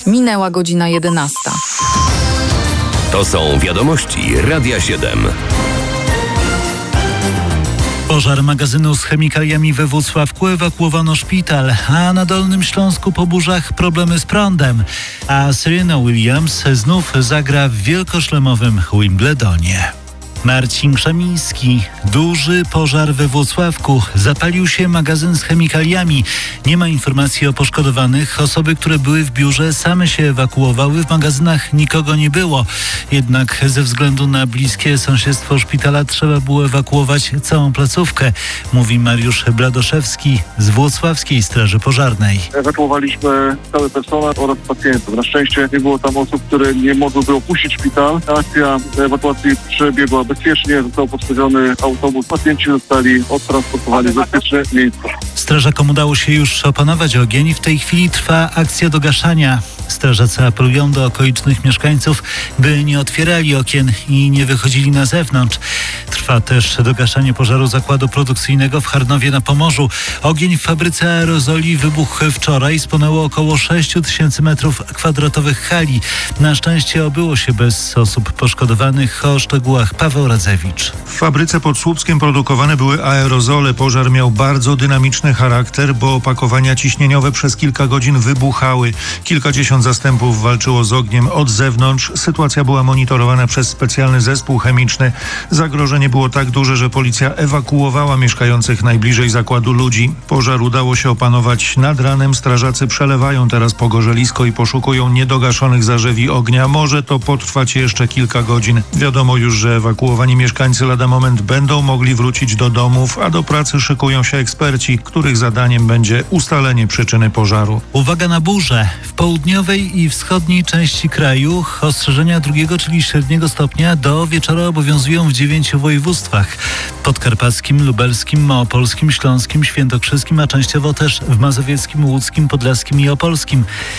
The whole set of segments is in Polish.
Minęła godzina 11. To są wiadomości Radia 7. Pożar magazynu z chemikaliami we Włocławku, ewakuowano szpital, a na Dolnym Śląsku po burzach problemy z prądem. A Serena Williams znów zagra w wielkoszlemowym Wimbledonie. Marcin Krzemiński. Duży pożar we Włocławku. Zapalił się magazyn z chemikaliami. Nie ma informacji o poszkodowanych. Osoby, które były w biurze, same się ewakuowały. W magazynach nikogo nie było. Jednak ze względu na bliskie sąsiedztwo szpitala trzeba było ewakuować całą placówkę, mówi Mariusz Bladoszewski z Włocławskiej Straży Pożarnej. Ewakuowaliśmy cały personel oraz pacjentów. Na szczęście nie było tam osób, które nie mogłyby opuścić szpital. Akcja ewakuacji przebiegła bezpiecznie, został postawiony autobus. Pacjenci zostali odtransportowani w bezpieczne miejsca. Strażakom udało się już opanować ogień. W tej chwili trwa akcja dogaszania. Strażacy apelują do okolicznych mieszkańców, by nie otwierali okien i nie wychodzili na zewnątrz. Trwa też dogaszanie pożaru zakładu produkcyjnego w Charnowie na Pomorzu. Ogień w fabryce aerozoli wybuchł wczoraj. Spłonęło około 6 000 m2 hali. Na szczęście obyło się bez osób poszkodowanych. O szczegółach Paweł Radzewicz. W fabryce pod Słupskiem produkowane były aerozole. Pożar miał bardzo dynamiczny charakter, bo opakowania ciśnieniowe przez kilka godzin wybuchały. Kilkadziesiąt zastępów walczyło z ogniem od zewnątrz. Sytuacja była monitorowana przez specjalny zespół chemiczny. Zagrożenie było tak duże, że policja ewakuowała mieszkających najbliżej zakładu ludzi. Pożar udało się opanować nad ranem. Strażacy przelewają teraz pogorzelisko i poszukują niedogaszonych zarzewi ognia. Może to potrwać jeszcze kilka godzin. Wiadomo już, że ewakuowani mieszkańcy lada moment będą mogli wrócić do domów, a do pracy szykują się eksperci, których zadaniem będzie ustalenie przyczyny pożaru. Uwaga na burzę. W południowej i wschodniej części kraju ostrzeżenia drugiego, czyli średniego stopnia do wieczora obowiązują w 9 województwach. Podkarpackim, lubelskim, małopolskim, śląskim, świętokrzyskim, a częściowo też w mazowieckim, łódzkim, podlaskim i opolskim.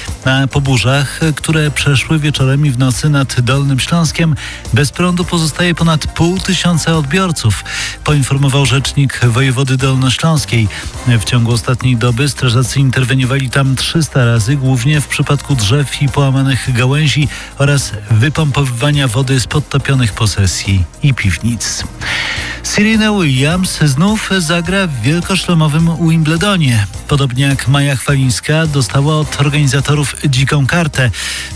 A po burzach, które przeszły wieczorem i w nocy nad Dolnym Śląskiem, bez prądu pozostaje ponad 500 odbiorców, poinformował rzecznik wojewody dolnośląskiej. W ciągu ostatniej doby strażacy interweniowali tam 300 razy, głównie w przypadku drzew i połamanych gałęzi oraz wypompowywania wody z podtopionych posesji i piwnic. Serena Williams znów zagra w wielkoszlemowym Wimbledonie. Podobnie jak Maja Chwalińska dostała od organizatorów dziką kartę.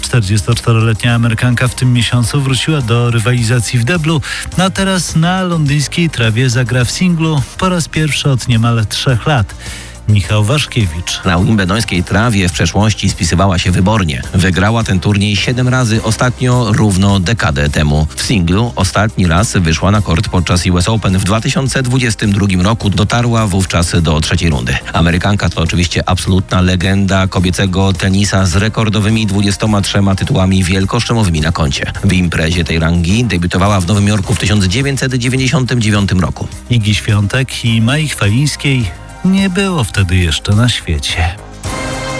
44-letnia Amerykanka w tym miesiącu wróciła do rywalizacji w deblu, a teraz na londyńskiej trawie zagra w singlu po raz pierwszy od niemal 3 lat. Michał Waszkiewicz. Na wimbledońskiej trawie w przeszłości spisywała się wybornie. Wygrała ten turniej 7 razy, ostatnio równo dekadę temu. W singlu ostatni raz wyszła na kort podczas US Open w 2022 roku. Dotarła wówczas do 3. rundy. Amerykanka to oczywiście absolutna legenda kobiecego tenisa z rekordowymi 23 tytułami wielkoszlemowymi na koncie. W imprezie tej rangi debiutowała w Nowym Jorku w 1999 roku. Igi Świątek i Mai Chwalińskiej nie było wtedy jeszcze na świecie.